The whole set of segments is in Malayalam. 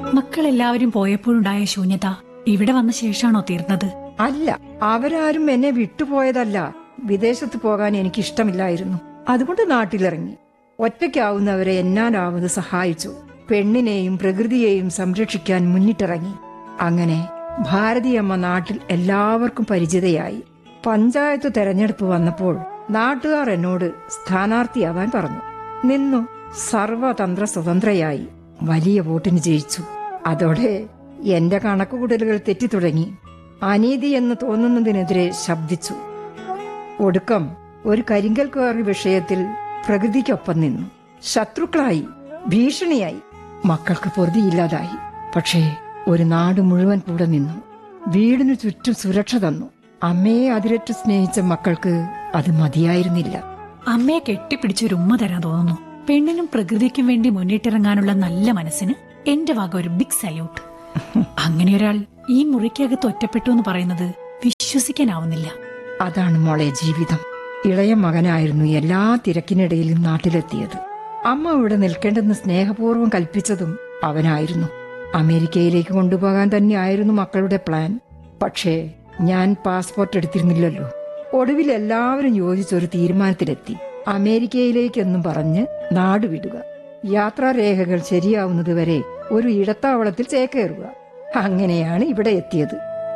മക്കളെല്ലാവരും പോയപ്പോഴുണ്ടായ ശൂന്യത ഇവിടെ വന്ന ശേഷാണോ തീർന്നത്? അല്ല, അവരാരും എന്നെ വിട്ടുപോയതല്ല. വിദേശത്ത് പോകാൻ എനിക്കിഷ്ടമില്ലായിരുന്നു. അതുകൊണ്ട് നാട്ടിലിറങ്ങി. ഒറ്റയ്ക്കാവുന്നവരെ എന്നാലാവത് സഹായിച്ചു. പെണ്ണിനെയും പ്രകൃതിയെയും സംരക്ഷിക്കാൻ മുന്നിട്ടിറങ്ങി. അങ്ങനെ ഭാരതിയമ്മ നാട്ടിൽ എല്ലാവർക്കും പരിചിതയായി. പഞ്ചായത്ത് തെരഞ്ഞെടുപ്പ് വന്നപ്പോൾ നാട്ടുകാർ എന്നോട് സ്ഥാനാർത്ഥിയാവാൻ പറഞ്ഞു. നിന്നു. സർവതന്ത്ര സ്വതന്ത്രയായി. വലിയ വോട്ടിന് ജയിച്ചു. അതോടെ എന്റെ കണക്കുകൂടലുകൾ തെറ്റിത്തുടങ്ങി. അനീതി എന്ന് തോന്നുന്നതിനെതിരെ ശബ്ദിച്ചു. ഒടുക്കം ഒരു കരിങ്കൽക്കാരി വിഷയത്തിൽ പ്രകൃതിക്കൊപ്പം നിന്നു. ശത്രുക്കളായി, ഭീഷണിയായി. മക്കൾക്ക് പൊറുതിയില്ലാതായി. പക്ഷേ ഒരു നാട് മുഴുവൻ കൂടെ നിന്നു. വീടിനു ചുറ്റും സുരക്ഷ തന്നു. അമ്മയെ അതിരറ്റ് സ്നേഹിച്ച മക്കൾക്ക് അത് മതിയായിരുന്നില്ല. അമ്മയെ കെട്ടിപ്പിടിച്ചൊരു ഉമ്മ തരാൻ തോന്നുന്നു. പെണ്ണിനും പ്രകൃതിക്കും വേണ്ടി മുന്നിട്ടിറങ്ങാനുള്ള നല്ല മനസ്സിന് എന്റെ വക ഒരു ബിഗ് സല്യൂട്ട്. അങ്ങനെ ഒരാൾ ഈ മുറിക്കകത്ത് ഒറ്റപ്പെട്ടു എന്ന് പറയുന്നത് വിശ്വസിക്കാനാവുന്നില്ല. അതാണ് മോളെ ജീവിതം. ഇളയ മകനായിരുന്നു എല്ലാ തിരക്കിനിടയിലും നാട്ടിലെത്തിയത്. അമ്മ ഇവിടെ നിൽക്കേണ്ടെന്ന് സ്നേഹപൂർവ്വം കൽപ്പിച്ചതും അവനായിരുന്നു. അമേരിക്കയിലേക്ക് കൊണ്ടുപോകാൻ തന്നെയായിരുന്നു മക്കളുടെ പ്ലാൻ. പക്ഷേ ഞാൻ പാസ്പോർട്ട് എടുത്തിരുന്നില്ലല്ലോ. ഒടുവിൽ എല്ലാവരും യോജിച്ചൊരു തീരുമാനത്തിലെത്തി. അമേരിക്കയിലേക്കെന്നും പറഞ്ഞ് നാടുവിടുക. യാത്രാരേഖകൾ ശരിയാവുന്നതുവരെ ഒരു ഇടത്താവളത്തിൽ ചേക്കേറുക. അങ്ങനെയാണ് ഇവിടെ എത്തിയത്.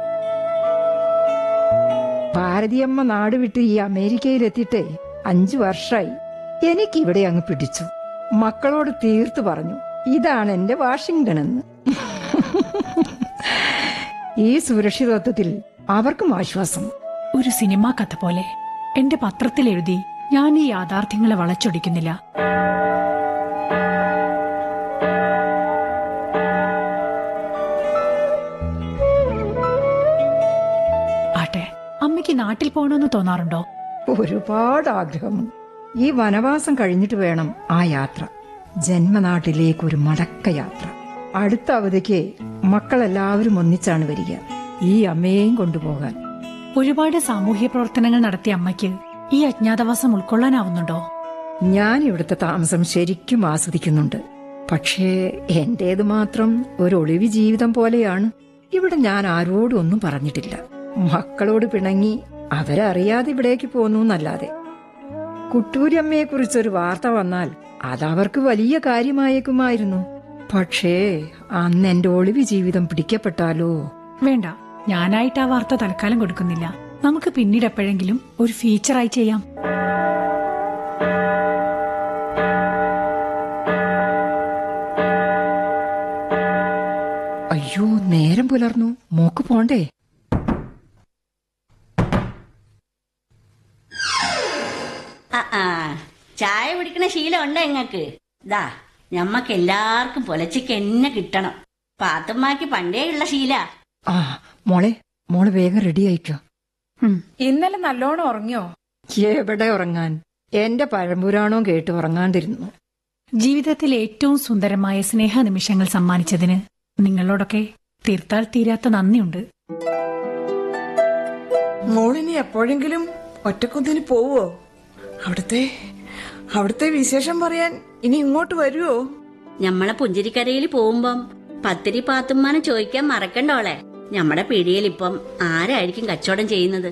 ഭാരതിയമ്മ നാടുവിട്ട് ഈ അമേരിക്കയിലെത്തിയിട്ട് 5 വർഷമായി. എനിക്കിവിടെ അങ്ങ് പിടിച്ചു. മക്കളോട് തീർത്തു പറഞ്ഞു, ഇതാണ് എന്റെ വാഷിംഗ്ടൺ എന്ന്. ഈ സുരക്ഷിതത്വത്തിൽ അവർക്കും ആശ്വാസം. ഒരു സിനിമാ കഥ പോലെ എന്റെ പത്രത്തിൽ എഴുതി ഞാൻ ഈ യാഥാർത്ഥ്യങ്ങളെ വളച്ചൊടിക്കുന്നില്ല. ആട്ടെ, അമ്മയ്ക്ക് നാട്ടിൽ പോകണമെന്ന് തോന്നാറുണ്ടോ? ഒരുപാട് ആഗ്രഹം. ഈ വനവാസം കഴിഞ്ഞിട്ട് വേണം ആ യാത്ര. ജന്മനാട്ടിലേക്കൊരു മടക്കയാത്ര. അടുത്ത അവധിക്ക് മക്കളെല്ലാവരും ഒന്നിച്ചാണ് വരിക. ഈ അമ്മയെയും കൊണ്ടുപോകാൻ. ഒരുപാട് സാമൂഹ്യ പ്രവർത്തനങ്ങൾ നടത്തിയ അമ്മയ്ക്ക് ഈ അജ്ഞാതവാസം ഉൾക്കൊള്ളാനാവുന്നുണ്ടോ? ഞാൻ ഇവിടുത്തെ താമസം ശരിക്കും ആസ്വദിക്കുന്നുണ്ട്. പക്ഷേ എന്റേത് മാത്രം ഒരു ഒളിവി ജീവിതം പോലെയാണ്. ഇവിടെ ഞാൻ ആരോടും ഒന്നും പറഞ്ഞിട്ടില്ല. മക്കളോട് പിണങ്ങി അവരറിയാതെ ഇവിടേക്ക് പോന്നു എന്നല്ലാതെ. കുട്ടൂരിയമ്മയെ കുറിച്ചൊരു വാർത്ത വന്നാൽ അതവർക്ക് വലിയ കാര്യമായേക്കുമായിരുന്നു. പക്ഷേ അന്ന് എന്റെ ഒളിവി ജീവിതം പിടിക്കപ്പെട്ടാലോ? വേണ്ട, ഞാനായിട്ട് ആ വാർത്ത തൽക്കാലം കൊടുക്കുന്നില്ല. നമുക്ക് പിന്നീട് എപ്പോഴെങ്കിലും ഒരു ഫീച്ചറായി ചെയ്യാം. അയ്യോ, നേരം പുലർന്നു. മോക്ക് പോണ്ടേ? ചായ കുടിക്കണ ശീലം ഉണ്ടോ നിങ്ങക്ക്? ദാ ഞമ്മക്ക് എല്ലാവർക്കും പുലച്ചയ്ക്ക് എന്നെ കിട്ടണം. പാത്തമ്മക്ക് പണ്ടേ ഉള്ള ശീല. മോളെ വേഗം റെഡി ആയിക്കോ. ഇന്നലെ നല്ലോണം ഉറങ്ങിയോ? എവിടെ ഉറങ്ങാൻ, എന്റെ പഴംപുരാണവും കേട്ട് ഉറങ്ങാണ്ടിരുന്നു. ജീവിതത്തിൽ ഏറ്റവും സുന്ദരമായ സ്നേഹ നിമിഷങ്ങൾ സമ്മാനിച്ചതിന് നിങ്ങളോടൊക്കെ തീർത്താൽ തീരാത്ത നന്ദിയുണ്ട്. മോളിനി എപ്പോഴെങ്കിലും ഒറ്റക്കൊന്നിന് പോവോ? അവിടുത്തെ വിശേഷം പറയാൻ ഇനി ഇങ്ങോട്ട് വരുവോ? ഞമ്മളെ പുഞ്ചിരിക്കരയിൽ പോകുമ്പം പത്തിരി പാത്തുമ്മാനെ ചോദിക്കാൻ മറക്കണ്ടോളെ. ഞമ്മടെ പിടിയിൽ ഇപ്പം ആരായിരിക്കും കച്ചവടം ചെയ്യുന്നത്?